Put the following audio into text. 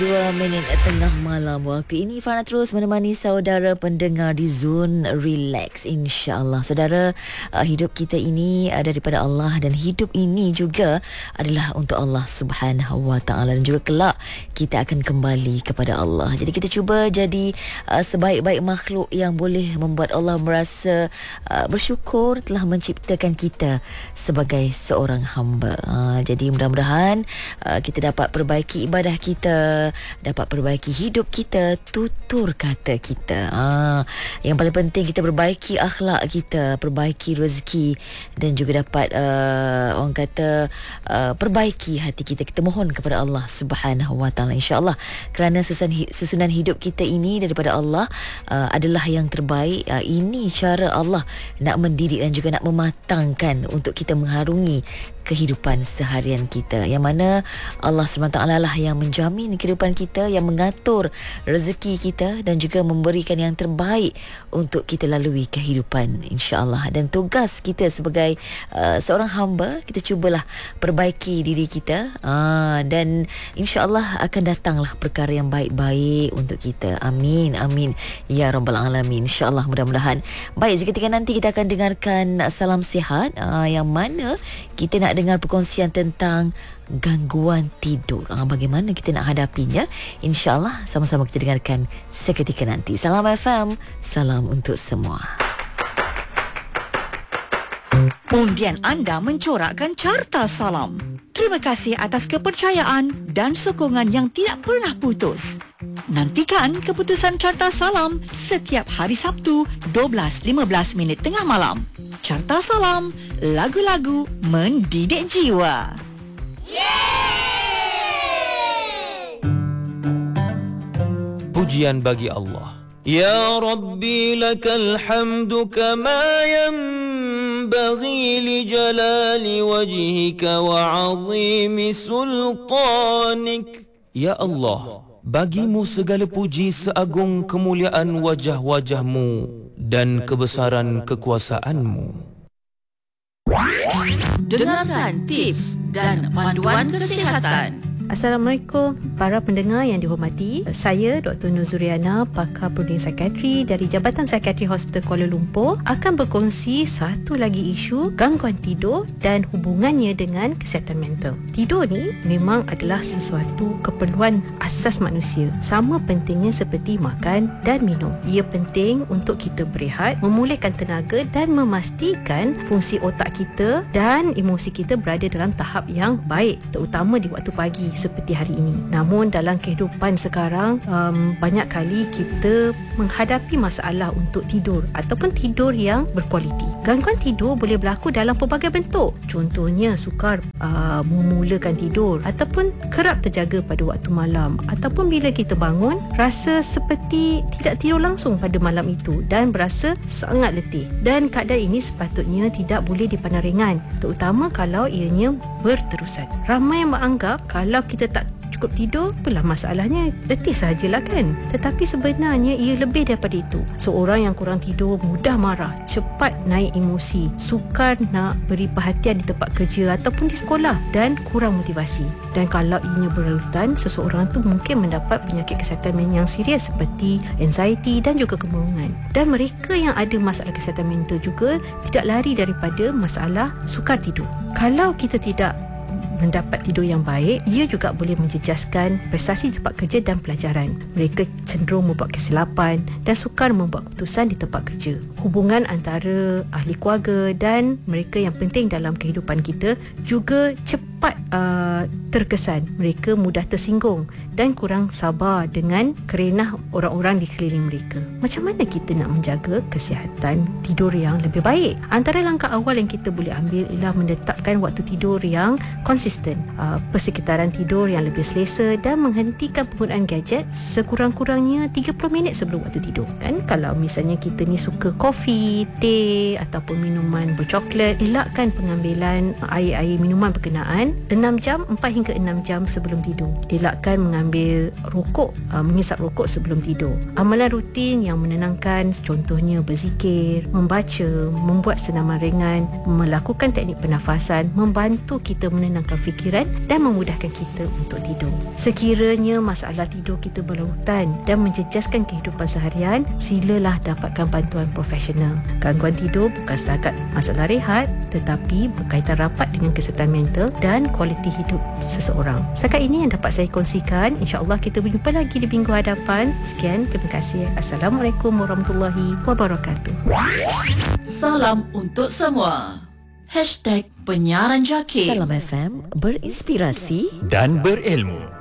2 minit tengah malam waktu ini. Fana terus menemani saudara pendengar di Zone Relax, insya-Allah. Saudara, hidup kita ini daripada Allah dan hidup ini juga adalah untuk Allah Subhanahu Wa Taala, dan juga kelak kita akan kembali kepada Allah. Jadi kita cuba jadi sebaik-baik makhluk yang boleh membuat Allah merasa bersyukur telah menciptakan kita sebagai seorang hamba. Jadi mudah-mudahan kita dapat perbaiki ibadah kita, dapat perbaiki hidup kita, tutur kata kita. Yang paling penting kita perbaiki akhlak kita, perbaiki rezeki, dan juga dapat orang kata perbaiki hati kita. Kita mohon kepada Allah Subhanahu Wa Taala, insya-Allah, kerana susunan hidup kita ini daripada Allah adalah yang terbaik. Ini cara Allah nak mendidik dan juga nak mematangkan untuk kita mengharungi kehidupan seharian kita, yang mana Allah SWT lah yang menjamin kehidupan kita, yang mengatur rezeki kita dan juga memberikan yang terbaik untuk kita lalui kehidupan, insya-Allah. Dan tugas kita sebagai seorang hamba, kita cubalah perbaiki diri kita, dan insya-Allah akan datanglah perkara yang baik-baik untuk kita. Amin, amin ya rabbal alamin, insya-Allah. Mudah-mudahan baik. Seketika nanti kita akan dengarkan salam sihat, yang mana kita nak dengar perkongsian tentang gangguan tidur. Bagaimana kita nak hadapinya? InsyaAllah sama-sama kita dengarkan seketika nanti. Salam FM, salam untuk semua. Undian anda mencorakkan carta salam. Terima kasih atas kepercayaan dan sokongan yang tidak pernah putus. Nantikan keputusan carta salam setiap hari Sabtu 12.15 minit tengah malam. Carta salam, lagu-lagu mendidik jiwa. Pujian bagi Allah. Ya Rabbi lakal hamdu kama yanbaghi li jalali wajhika wa 'azimi sultanik. Ya Allah, bagimu segala puji seagung kemuliaan wajah-wajahmu dan kebesaran kekuasaanmu. Dengarkan tips dan panduan kesihatan. Assalamualaikum para pendengar yang dihormati. Saya Dr. Nuzuriana, pakar protein psikiatri dari Jabatan Psikiatri Hospital Kuala Lumpur, akan berkongsi satu lagi isu gangguan tidur dan hubungannya dengan kesihatan mental. Tidur ni memang adalah sesuatu keperluan asas manusia, sama pentingnya seperti makan dan minum. Ia penting untuk kita berehat, memulihkan tenaga dan memastikan fungsi otak kita dan emosi kita berada dalam tahap yang baik, terutama di waktu pagi seperti hari ini. Namun dalam kehidupan sekarang, banyak kali kita menghadapi masalah untuk tidur ataupun tidur yang berkualiti. Gangguan tidur boleh berlaku dalam pelbagai bentuk. Contohnya sukar memulakan tidur ataupun kerap terjaga pada waktu malam, ataupun bila kita bangun rasa seperti tidak tidur langsung pada malam itu dan berasa sangat letih. Dan keadaan ini sepatutnya tidak boleh dipandang ringan, terutama kalau ianya berterusan. Ramai yang menganggap kalau kita tak cukup tidur, apalah masalahnya, letih sahajalah kan. Tetapi sebenarnya ia lebih daripada itu. Seorang yang kurang tidur mudah marah, cepat naik emosi, sukar nak beri perhatian di tempat kerja ataupun di sekolah, dan kurang motivasi. Dan kalau ianya berlarutan, seseorang tu mungkin mendapat penyakit kesihatan yang serius seperti anxiety dan juga kemurungan. Dan mereka yang ada masalah kesihatan mental juga tidak lari daripada masalah sukar tidur. Kalau kita tidak mendapat tidur yang baik, ia juga boleh menjejaskan prestasi di tempat kerja dan pelajaran. Mereka cenderung membuat kesilapan dan sukar membuat keputusan di tempat kerja. Hubungan antara ahli keluarga dan mereka yang penting dalam kehidupan kita juga cepat terkesan. Mereka mudah tersinggung dan kurang sabar dengan kerenah orang-orang di sekeliling mereka. Macam mana kita nak menjaga kesihatan tidur yang lebih baik? Antara langkah awal yang kita boleh ambil ialah menetapkan waktu tidur yang konsisten, persekitaran tidur yang lebih selesa, dan menghentikan penggunaan gadget sekurang-kurangnya 30 minit sebelum waktu tidur. Kan kalau misalnya kita ni suka kopi, teh ataupun minuman bercoklat, elakkan pengambilan air-air minuman berkenaan makan 6 jam, 4 hingga 6 jam sebelum tidur. Elakkan mengambil rokok, menghisap rokok sebelum tidur. Amalan rutin yang menenangkan contohnya berzikir, membaca, membuat senaman ringan, melakukan teknik pernafasan membantu kita menenangkan fikiran dan memudahkan kita untuk tidur. Sekiranya masalah tidur kita berlarutan dan menjejaskan kehidupan seharian, silalah dapatkan bantuan profesional. Gangguan tidur bukan setakat masalah rehat, tetapi berkaitan rapat dengan kesihatan mental dan kualiti hidup seseorang. Setakat ini yang dapat saya kongsikan. InsyaAllah kita berjumpa lagi di minggu hadapan. Sekian, terima kasih. Assalamualaikum warahmatullahi wabarakatuh. Salam untuk semua. #penyiaran Jaki. Salam FM, berinspirasi dan berilmu.